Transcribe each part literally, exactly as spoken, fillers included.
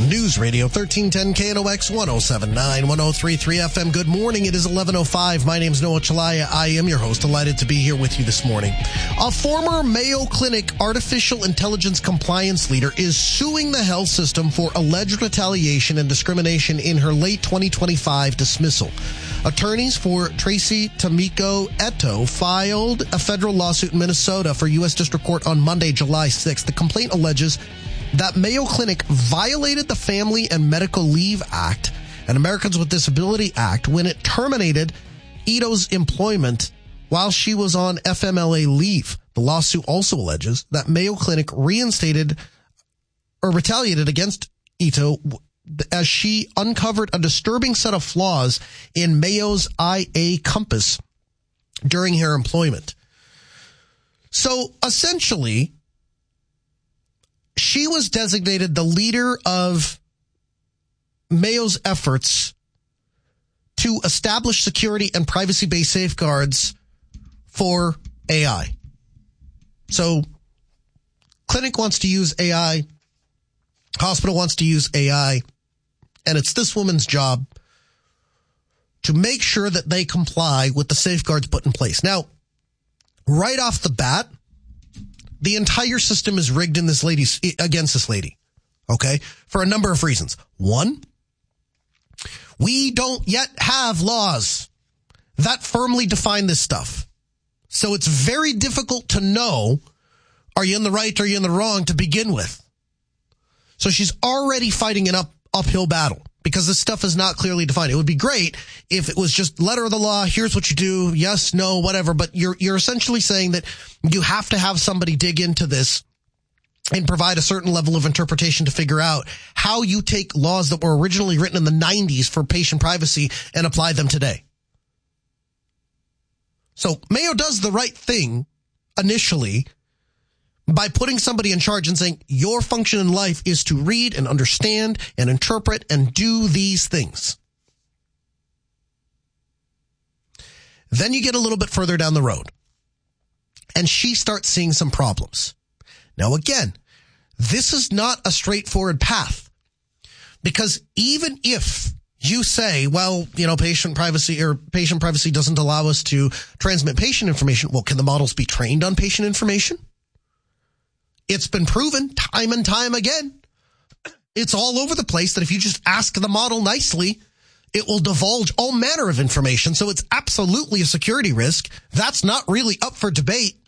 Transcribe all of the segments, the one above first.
News Radio thirteen ten K N O X one oh seven point nine, one oh three point three F M. Good morning. It is eleven oh five. My name's Noah Chalaya. I am your host. Delighted to be here with you this morning. A former Mayo Clinic artificial intelligence compliance leader is suing the health system for alleged retaliation and discrimination in her late twenty twenty-five dismissal. Attorneys for Tracy Tamiko Eto filed a federal lawsuit in Minnesota for U S District Court on Monday, July sixth. The complaint alleges that Mayo Clinic violated the Family and Medical Leave Act and Americans with Disability Act when it terminated Eto's employment while she was on F M L A leave. The lawsuit also alleges that Mayo Clinic reinstated or retaliated against Eto as she uncovered a disturbing set of flaws in Mayo's I A Compass during her employment. So essentially, she was designated the leader of Mayo's efforts to establish security and privacy-based safeguards for A I. So, clinic wants to use A I, hospital wants to use A I, and it's this woman's job to make sure that they comply with the safeguards put in place. Now, right off the bat, the entire system is rigged in this lady's against this lady, okay, for a number of reasons. One, we don't yet have laws that firmly define this stuff. So it's very difficult to know, are you in the right or are you in the wrong to begin with? So she's already fighting an up, uphill battle because this stuff is not clearly defined. It would be great if it was just letter of the law, here's what you do, yes, no, whatever, but you're you're essentially saying that you have to have somebody dig into this and provide a certain level of interpretation to figure out how you take laws that were originally written in the nineties for patient privacy and apply them today. So Mayo does the right thing initially by putting somebody in charge and saying, your function in life is to read and understand and interpret and do these things. Then you get a little bit further down the road, and she starts seeing some problems. Now, again, this is not a straightforward path, because even if you say, well, you know, patient privacy or patient privacy doesn't allow us to transmit patient information, well, can the models be trained on patient information? It's been proven time and time again. It's all over the place that if you just ask the model nicely, it will divulge all manner of information. So it's absolutely a security risk. That's not really up for debate.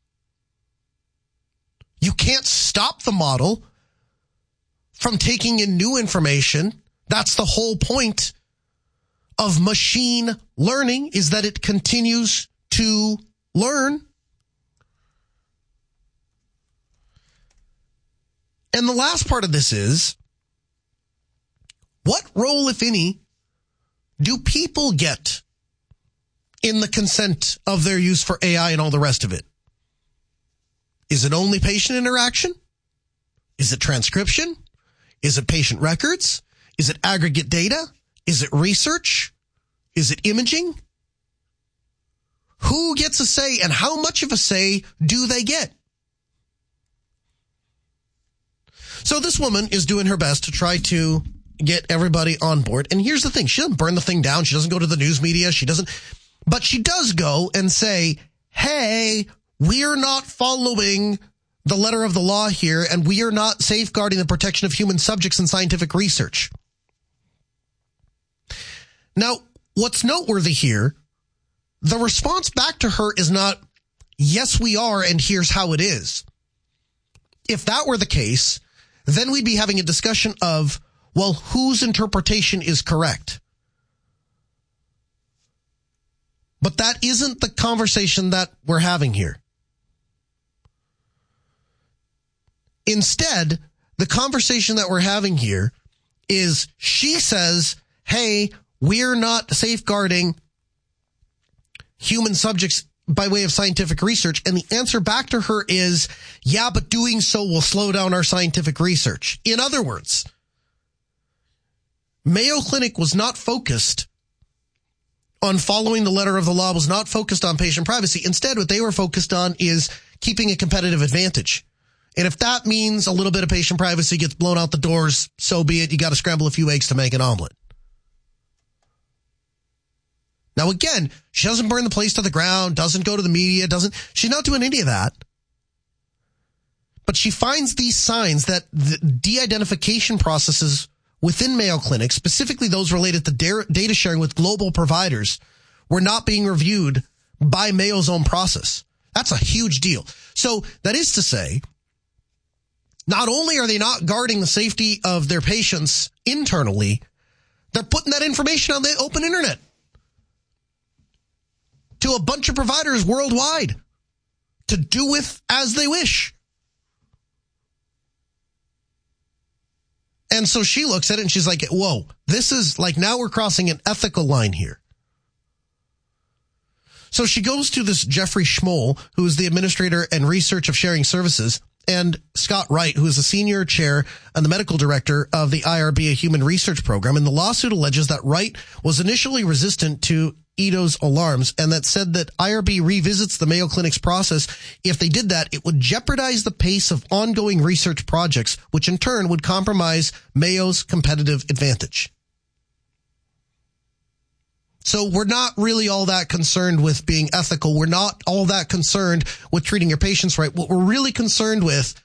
You can't stop the model from taking in new information. That's the whole point of machine learning, is that it continues to learn. And the last part of this is, what role, if any, do people get in the consent of their use for A I and all the rest of it? Is it only patient interaction? Is it transcription? Is it patient records? Is it aggregate data? Is it research? Is it imaging? Who gets a say, and how much of a say do they get? So this woman is doing her best to try to get everybody on board. And here's the thing. She doesn't burn the thing down. She doesn't go to the news media. She doesn't. But she does go and say, hey, we're not following the letter of the law here, and we are not safeguarding the protection of human subjects in scientific research. Now, what's noteworthy here, the response back to her is not, yes, we are, and here's how it is. If that were the case, then we'd be having a discussion of, well, whose interpretation is correct? But that isn't the conversation that we're having here. Instead, the conversation that we're having here is she says, hey, we're not safeguarding human subjects by way of scientific research. And the answer back to her is, yeah, but doing so will slow down our scientific research. In other words, Mayo Clinic was not focused on following the letter of the law, was not focused on patient privacy. Instead, what they were focused on is keeping a competitive advantage And if that means a little bit of patient privacy gets blown out the doors, so be it. You got to scramble a few eggs to make an omelet. Now, again, she doesn't burn the place to the ground, doesn't go to the media, doesn't, she's not doing any of that. But she finds these signs that the de-identification processes within Mayo Clinic, specifically those related to data sharing with global providers, were not being reviewed by Mayo's own process. That's a huge deal. So that is to say, not only are they not guarding the safety of their patients internally, they're putting that information on the open internet to a bunch of providers worldwide to do with as they wish. And so she looks at it and she's like, whoa, this is like, now we're crossing an ethical line here. So she goes to this Jeffrey Schmoll, who is the administrator and research of sharing services, and Scott Wright, who is the senior chair and the medical director of the I R B, a human research program. And the lawsuit alleges that Wright was initially resistant to Edo's alarms, and that said that I R B revisits the Mayo Clinic's process. If they did that, it would jeopardize the pace of ongoing research projects, which in turn would compromise Mayo's competitive advantage. So we're not really all that concerned with being ethical. We're not all that concerned with treating your patients right. What we're really concerned with